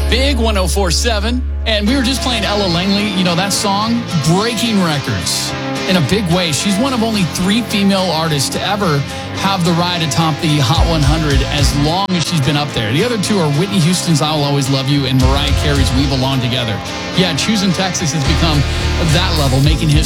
Big 104.7. And we were just playing Ella Langley. You know, that song, breaking records in a big way. She's one of only 3 female artists to ever have the ride atop the Hot 100 as long as she's been up there. The other 2 are Whitney Houston's I Will Always Love You and Mariah Carey's We Belong Together. Yeah, choosing Texas has become that level, making history.